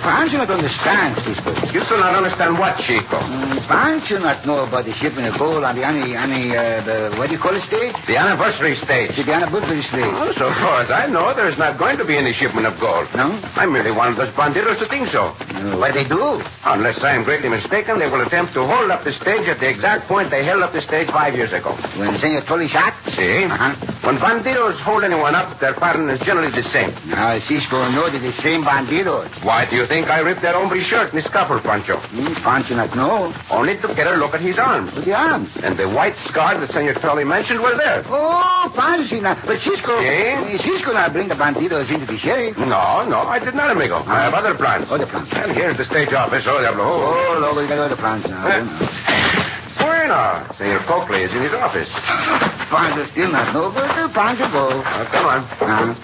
Pancho not understand, Cisco. You do not understand what, Chico? Pancho not know about the shipment of gold on the what do you call it stage? The anniversary stage. The anniversary stage. Oh, so far as I know, there's not going to be any shipment of gold. No? I merely wanted those bandidos to think so. What they do? Unless I am greatly mistaken, they will attempt to hold up the stage at the exact point they held up the stage 5 years ago. When Senor Tully shot? See? Uh-huh. When bandidos hold anyone up, their pattern is generally the same. Now, Cisco know that the same bandidos. Why do you think I ripped that hombre's shirt in his scuffle, Pancho? Pancho not know. Only to get a look at his arms. With the arms. And the white scars that Senor Tully mentioned were there. Oh, Pancho now. But Cisco... See? Cisco not bring the bandidos into the sheriff. No, I did not, amigo. I have other plans. Other plans. And here's the stage office. Oh, diablo. Oh, Logo, you got other plans now. Bueno. Senor Coakley is in his office. Pancho still not know, but Pancho go. Come on.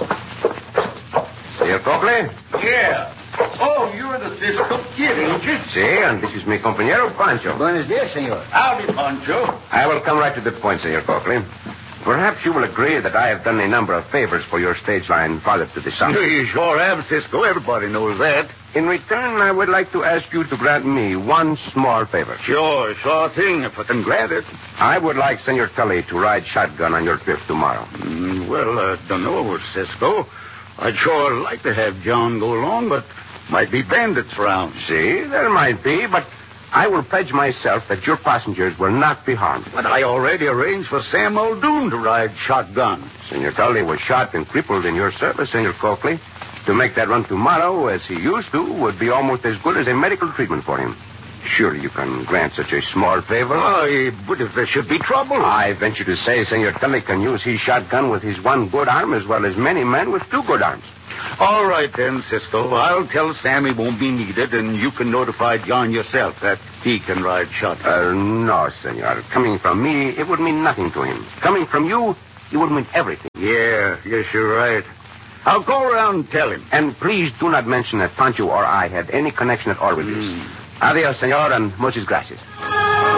Senor Coakley? Yeah. Oh, you're the Cisco Kid, ain't you? Si, and this is mi compañero Pancho. Buenos dias, senor. Howdy, Pancho. I will come right to the point, Senor Coakley. Perhaps you will agree that I have done a number of favors for your stage line farther to the south. You sure have, Cisco. Everybody knows that. In return, I would like to ask you to grant me one small favor. Sure thing, if I can grant it. I would like Senor Tully to ride shotgun on your trip tomorrow. Don't know, Cisco. I'd sure like to have John go along, but might be bandits around. See, there might be, but I will pledge myself that your passengers will not be harmed. But I already arranged for Sam Muldoon to ride shotgun. Senor Tully was shot and crippled in your service, Senor Coakley. To make that run tomorrow, as he used to, would be almost as good as a medical treatment for him. Surely you can grant such a small favor. But if there should be trouble... I venture to say Senor Tully can use his shotgun with his one good arm as well as many men with two good arms. All right, then, Cisco. I'll tell Sam he won't be needed, and you can notify John yourself that he can ride shotgun. No, senor. Coming from me, it would mean nothing to him. Coming from you, it would mean everything. Yeah, yes, you're right. I'll go around and tell him. And please do not mention that Pancho or I had any connection at all with this. Adios, senor, and muchas gracias.